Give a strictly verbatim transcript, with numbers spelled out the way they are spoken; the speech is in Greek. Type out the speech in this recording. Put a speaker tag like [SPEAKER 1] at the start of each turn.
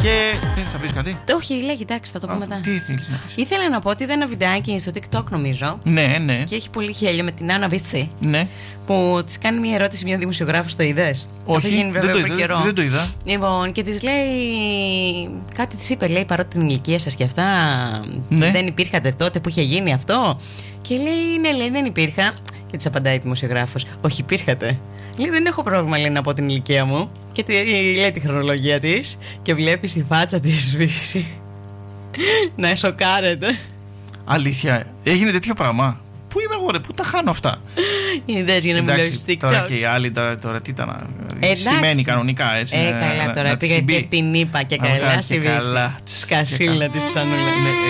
[SPEAKER 1] Και. Θα πεις κάτι?
[SPEAKER 2] Όχι, λέγει, εντάξει, θα το πω
[SPEAKER 1] Α,
[SPEAKER 2] μετά.
[SPEAKER 1] Τι θέλεις να πεις?
[SPEAKER 2] Ήθελα να πω ότι είδα ένα βιντεάκι στο TikTok, νομίζω.
[SPEAKER 1] Ναι, ναι.
[SPEAKER 2] Και έχει πολύ χέλιο με την Άννα Βίτσι.
[SPEAKER 1] Ναι.
[SPEAKER 2] Που τη κάνει μια ερώτηση μια δημοσιογράφος, το είδες?
[SPEAKER 1] Όχι,
[SPEAKER 2] γίνει, βέβαια,
[SPEAKER 1] δεν, το
[SPEAKER 2] πριν
[SPEAKER 1] είδα,
[SPEAKER 2] καιρό.
[SPEAKER 1] δεν το είδα.
[SPEAKER 2] Λοιπόν, και τη λέει. Κάτι τη είπε, λέει, παρότι την ηλικία σας και αυτά.
[SPEAKER 1] Ναι.
[SPEAKER 2] Δεν υπήρχατε τότε που είχε γίνει αυτό. Και λέει, ναι, λέει, δεν υπήρχα. Και τη απαντάει η δημοσιογράφος, όχι, υπήρχατε. Λέει, δεν έχω πρόβλημα, λέει, να πω την ηλικία μου. Και τη, λέει τη χρονολογία της. Και βλέπει στη φάτσα της Βύση να σοκάρεται.
[SPEAKER 1] Αλήθεια, έγινε τέτοιο πράγμα? Πού είμαι εγώ, ρε, πού τα χάνω αυτά?
[SPEAKER 2] Είδες για να μιλάω στο TikTok.
[SPEAKER 1] Τώρα και οι άλλοι τώρα, τώρα τι ήταν? Στημένοι κανονικά, έτσι.
[SPEAKER 2] Ε,
[SPEAKER 1] να,
[SPEAKER 2] καλά,
[SPEAKER 1] να,
[SPEAKER 2] τώρα
[SPEAKER 1] να
[SPEAKER 2] πήγα και την είπα και καλά στη Βύση. Σκασίλα της Σανούλας.